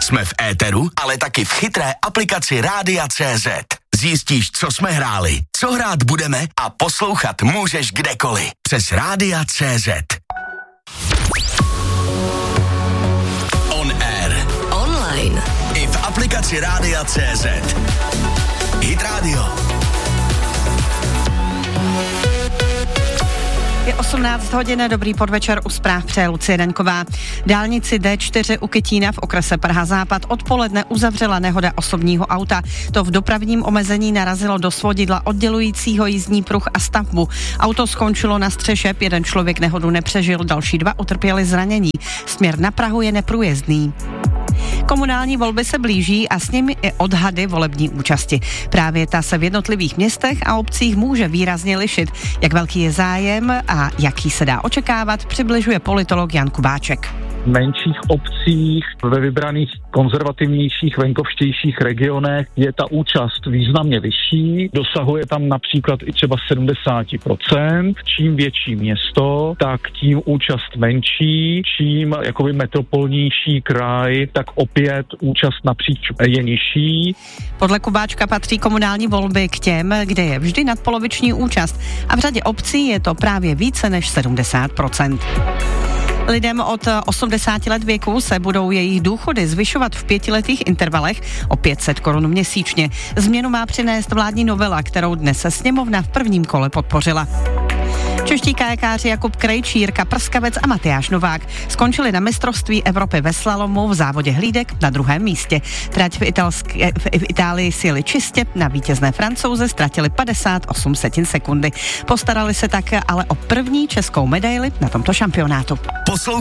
Jsme v éteru, ale taky v chytré aplikaci Rádia.cz. Zjistíš, co jsme hráli, co hrát budeme a poslouchat můžeš kdekoliv. Přes Rádia.cz. On air. Online. I v aplikaci Rádia.cz. Hit Radio. Je 18 hodin, dobrý podvečer, u zpráv přeje Lucie Daňková. Dálnici D4 u Kytína v okrese Praha Západ odpoledne uzavřela nehoda osobního auta. To v dopravním omezení narazilo do svodidla oddělujícího jízdní pruh a stavbu. Auto skončilo na střeše, jeden člověk nehodu nepřežil, další dva utrpěli zranění. Směr na Prahu je neprůjezdný. Komunální volby se blíží a s nimi i odhady volební účasti. Právě ta se v jednotlivých městech a obcích může výrazně lišit. Jak velký je zájem a jaký se dá očekávat, přibližuje politolog Jan Kubáček. V menších obcích, ve vybraných konzervativnějších, venkovštějších regionech je ta účast významně vyšší. Dosahuje tam například i třeba 70%. Čím větší město, tak tím účast menší. Čím jakoby metropolnější kraj, tak opět účast napříč je nižší. Podle Kubáčka patří komunální volby k těm, kde je vždy nadpoloviční účast a v řadě obcí je to právě více než 70%. Lidem od 80 let věku se budou jejich důchody zvyšovat v 5letých intervalech o 500 korun měsíčně. Změnu má přinést vládní novela, kterou dnes se sněmovna v prvním kole podpořila. Čeští kajakáři Jakub Krejčí, Jirka Prskavec a Matyáš Novák skončili na mistrovství Evropy ve slalomu v závodě hlídek na 2. místě. Trať v Itálii sjeli čistě, na vítězné Francouze ztratili 58 sekundy. Postarali se tak ale o první českou medaili na tomto šampionátu.